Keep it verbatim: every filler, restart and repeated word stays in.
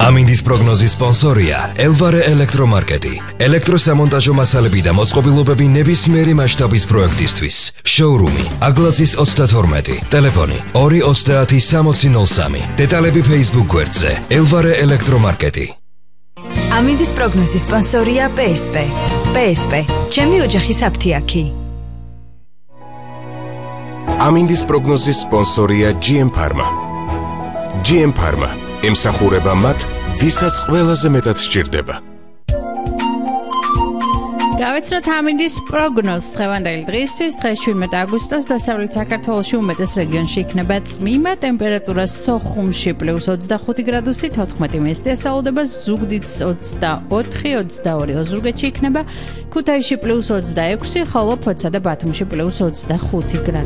ამინდის პროგნოზის სპონსორია ელვარე ელექტრომარკეტი. ელექტროსამონტაჟო მასალები და მოწყობილობები ნებისმიერი მასშტაბის პროექტისთვის. შოურუმი აგლაძის ოცდათორმეტი. ტელეფონი ორი ოცდაათი სამოცი ნოლ სამი. დეტალები Facebook გვერდზე ელვარე ელექტრომარკეტი. ამინდის პროგნოზის სპონსორია პე ეს პე. პე ეს პე. ჩემი ოჯახის აფთიაქი. ამინდის პროგნოზის სპონსორია ჯი ემ Pharma. ჯი ემ Pharma ემსახურება მათ, ვისაც ყველაზე მეტად სჭირდება. გავეცნოთ ამინდის პროგნოზს დღევანდელი დღისთვის, დღეს შვიდმეტი აგვისტოს, დასავლეთ საქართველოში უმეტეს რეგიონში იქნება წმიმა, ტემპერატურა სოხუმში პლუს ოცდახუთი გრადუსი, თოთხმეტი მესტი ასწავლდება, ზუგდიდს ოცდაოთხი, ოცდაორი ოზურგეთში იქნება, ქუთაისში პლუს ოცდაექვსი, ხოლო ფოთსა და ბათუმში პლუს ოცდახუთი გრადუსი.